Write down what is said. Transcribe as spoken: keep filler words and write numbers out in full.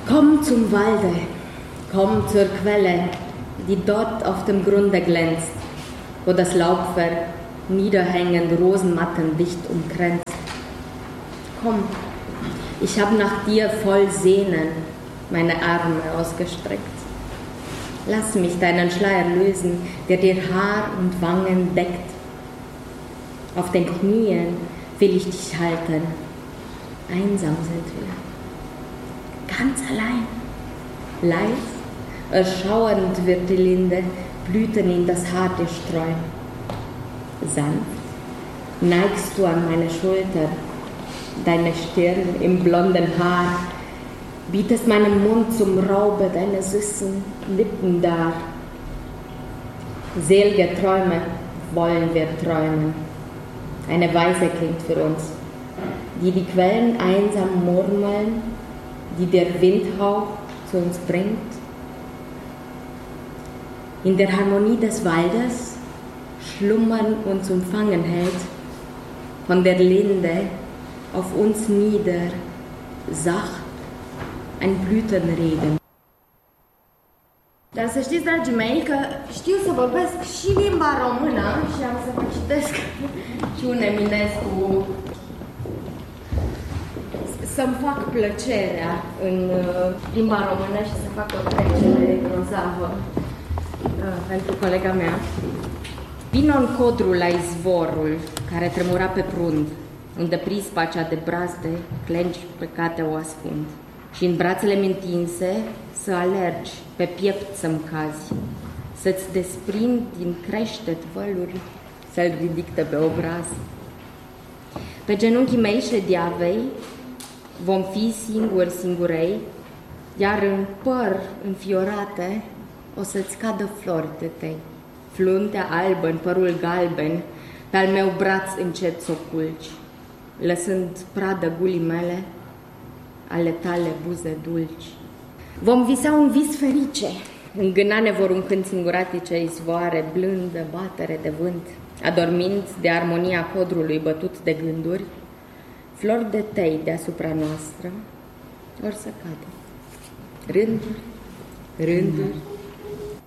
Komm zum Walde, komm zur Quelle, die dort auf dem Grunde glänzt, wo das Laubwerk niederhängend Rosenmatten dicht umkränzt. Komm, ich hab nach dir voll Sehnen meine Arme ausgestreckt. Lass mich deinen Schleier lösen, der dir Haar und Wangen deckt. Auf den Knien will ich dich halten. Einsam sind wir, ganz allein. Leis, erschauernd wird die Linde, Blüten in das Haar dir streuen. Sanft neigst du an meine Schulter, deine Stirn im blonden Haar, bietest meinem Mund zum Raube deine süßen Lippen dar. Sel'ge Träume wollen wir träumen, eine Weise klingt für uns, die die Quellen einsam murmeln, die der Windhauch zu uns bringt. In der Harmonie des Waldes schlummern uns umfangen hält, von der Linde auf uns nieder, sacht ein Blütenregen. Dar să știți, dragii mei, că știu să vorbesc și limba română și am să vă citesc și un Eminescu să-mi fac plăcerea în limba română și să fac o trecere grozavă uh, pentru colega mea. Vino-n codrul la izvorul care tremura pe prund, unde prispa cea de brazde clengi plecate o ascund. Și în brațele mi-ntinse să alergi, pe piept să-mi cazi, să-ți desprind din creștet văluri, să-l ridic de pe obraz. Pe genunchii mei șediavei vom fi singuri singurei, iar în păr înfiorate o să-ți cadă flori de tei. Fluntea albă în părul galben, pe-al meu braț încet s-o culci, lăsând pradă gulii mele, ale tale buze dulci. Vom visa un vis ferice, în gânane vor un cânt singuratice izvoare, blândă batere de vânt, adormind de armonia codrului bătut de gânduri, flori de tei deasupra noastră or să cadă. Rânduri, rânduri,